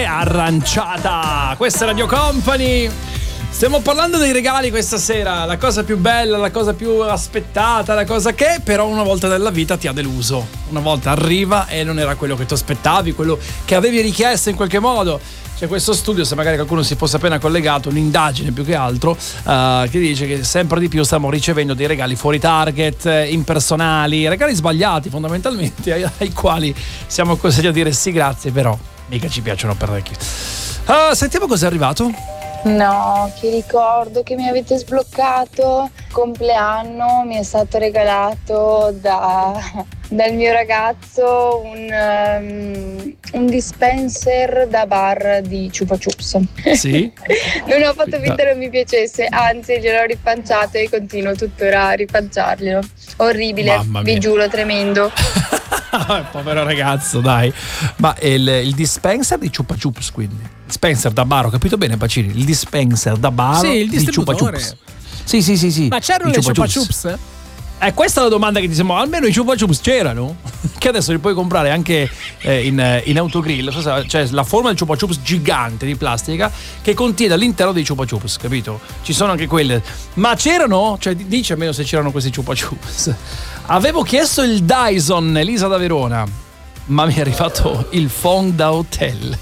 Aranciata. Questa è Radio Company. Stiamo parlando dei regali questa sera. La cosa più bella, la cosa più aspettata, la cosa che però una volta nella vita ti ha deluso. Una volta arriva e non era quello che tu aspettavi, quello che avevi richiesto in qualche modo. C'è questo studio, se magari qualcuno si fosse appena collegato, un'indagine più che altro, che dice che sempre di più stiamo ricevendo dei regali fuori target, impersonali, regali sbagliati fondamentalmente, ai quali siamo costretti a dire sì grazie, però mica ci piacciono parecchio. Sentiamo cos'è arrivato. No, che ricordo che mi avete sbloccato. Compleanno mi è stato regalato dal mio ragazzo un dispenser da bar di Chupa Chups. Sì? Non ho fatto finta non mi piacesse, anzi gliel'ho ripanciato e continuo tuttora a ripanciarglielo. Orribile, vi giuro, tremendo. Povero ragazzo, dai. Ma il dispenser di Chupa Chups, quindi dispenser da bar, ho capito bene, Pacini? Il dispenser da bar, sì, il di Chupa Chups. Sì. Ma c'erano le Chupa Chups? Questa è la domanda che ti sembra. Almeno i Chupa Chups c'erano, che adesso li puoi comprare anche in autogrill. C'è la forma del Chupa Chups gigante di plastica che contiene all'interno dei Chupa Chups, capito? Ci sono anche quelle. Ma c'erano? Cioè, dici almeno se c'erano questi Chupa Chups. Avevo chiesto il Dyson, Elisa da Verona, ma mi è arrivato il phone da hotel.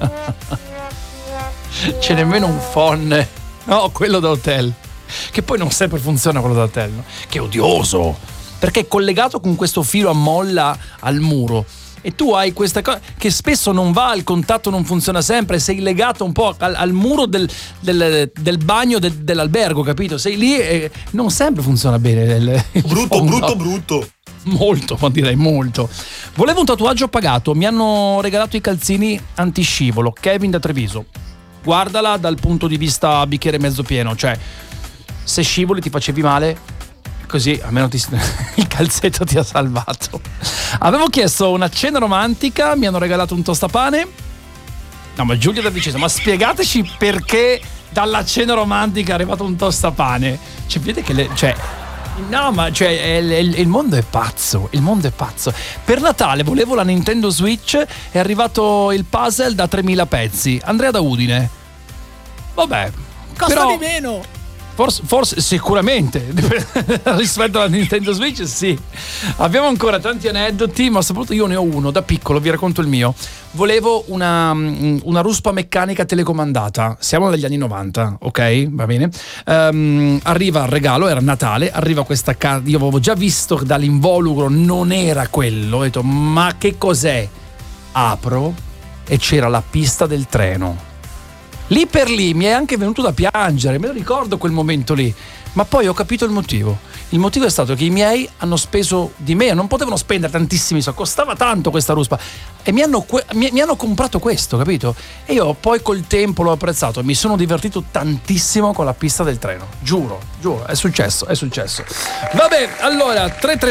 C'è nemmeno un phone. No, quello da hotel. Che poi non sempre funziona quello da hotel, no? Che odioso, perché è collegato con questo filo a molla al muro e tu hai questa cosa che spesso non va, il contatto non funziona sempre, sei legato un po' al muro del bagno dell'albergo, capito? Sei lì e non sempre funziona bene. Brutto. Molto, ma direi molto. Volevo un tatuaggio pagato, mi hanno regalato i calzini antiscivolo, Kevin da Treviso. Guardala dal punto di vista bicchiere mezzo pieno, cioè se scivoli ti facevi male, così almeno il calzetto ti ha salvato. Avevo chiesto una cena romantica, mi hanno regalato un tostapane. No, ma Giulia da Vicenza, ma spiegateci perché dalla cena romantica è arrivato un tostapane. Cioè, vedete che no, ma cioè il mondo è pazzo, il mondo è pazzo. Per Natale volevo la Nintendo Switch, è arrivato il puzzle da 3.000 pezzi. Andrea da Udine. Vabbè, costa però, di meno. Forse sicuramente rispetto alla Nintendo Switch, sì. Abbiamo ancora tanti aneddoti, ma soprattutto io ne ho uno da piccolo, vi racconto il mio. Volevo una ruspa meccanica telecomandata. Siamo negli anni 90, ok? Va bene. Arriva il regalo, era Natale, arriva questa carta. Io avevo già visto dall'involucro, non era quello. Ho detto, ma che cos'è? Apro e c'era la pista del treno. Lì per lì mi è anche venuto da piangere, me lo ricordo quel momento lì, ma poi ho capito il motivo. Il motivo è stato che i miei hanno speso di me, non potevano spendere tantissimi soldi, costava tanto questa ruspa e mi hanno comprato questo, capito? E io poi col tempo l'ho apprezzato, mi sono divertito tantissimo con la pista del treno, giuro, è successo. Vabbè, allora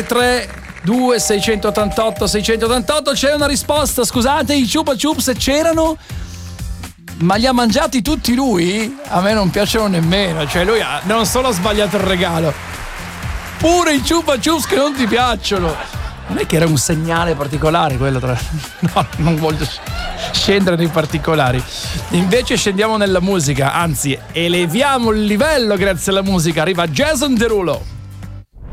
333-2688-688, c'è una risposta, scusate, i Chupa Chups c'erano? Ma li ha mangiati tutti lui? A me non piacciono nemmeno. Cioè lui non solo ha sbagliato il regalo, pure i Chupa Chups che non ti piacciono. Non è che era un segnale particolare quello tra... No, non voglio scendere nei particolari. Invece scendiamo nella musica, anzi eleviamo il livello grazie alla musica. Arriva Jason Derulo.